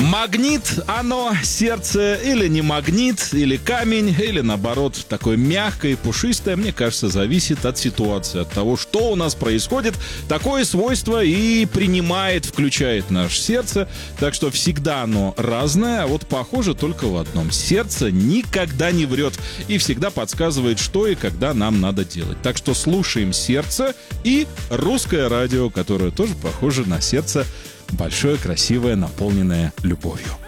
Магнит оно, сердце, или не магнит, или камень, или наоборот, такое мягкое и пушистое, мне кажется, зависит от ситуации, от того, что у нас происходит. Такое свойство и принимает, включает наше сердце, так что всегда оно разное, а вот похоже только в одном. Сердце никогда не врет и всегда подсказывает, что и когда нам надо делать. Так что слушаем сердце и русское радио, которое тоже похоже на сердце, большое, красивое, наполненное любовью.